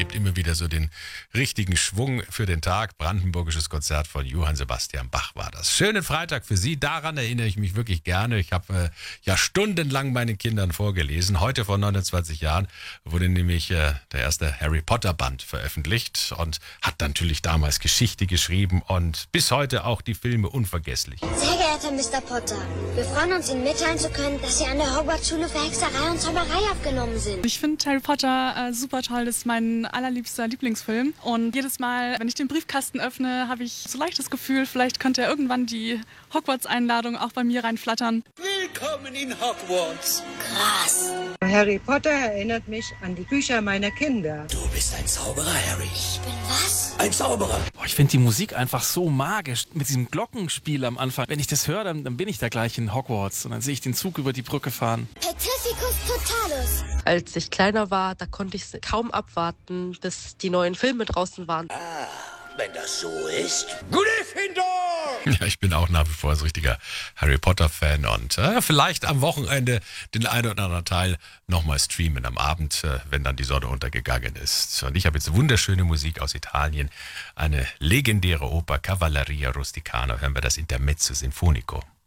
gibt immer wieder so den richtigen Schwung für den Tag. Brandenburgisches Konzert von Johann Sebastian Bach war das. Schönen Freitag für Sie. Daran erinnere ich mich wirklich gerne. Ich habe ja stundenlang meinen Kindern vorgelesen. Heute vor 29 Jahren wurde nämlich der erste Harry Potter Band veröffentlicht und hat natürlich damals Geschichte geschrieben und bis heute auch die Filme unvergesslich. Sehr geehrter Mr. Potter, wir freuen uns, Ihnen mitteilen zu können, dass Sie an der Hogwarts-Schule für Hexerei und Zauberei aufgenommen sind. Ich finde Harry Potter super toll, das ist mein allerliebster Lieblingsfilm. Und jedes Mal, wenn ich den Briefkasten öffne, habe ich so leicht das Gefühl, vielleicht könnte ja irgendwann die Hogwarts-Einladung auch bei mir reinflattern. Willkommen in Hogwarts. Krass. Harry Potter erinnert mich an die Bücher meiner Kinder. Du bist ein Zauberer, Harry. Ich bin was? Ein Zauberer. Ich finde die Musik einfach so magisch. Mit diesem Glockenspiel am Anfang. Wenn ich das höre, dann bin ich da gleich in Hogwarts. Und dann sehe ich den Zug über die Brücke fahren. Petrificus Totalus. Als ich kleiner war, da konnte ich kaum abwarten, bis die neuen Filme draußen waren. Wenn das so ist. Gryffindor! Ja, ich bin auch nach wie vor so ein richtiger Harry Potter-Fan und vielleicht am Wochenende den einen oder anderen Teil nochmal streamen am Abend, wenn dann die Sonne untergegangen ist. Und ich habe jetzt wunderschöne Musik aus Italien, eine legendäre Oper, Cavalleria Rusticana. Hören wir das Intermezzo Sinfonico.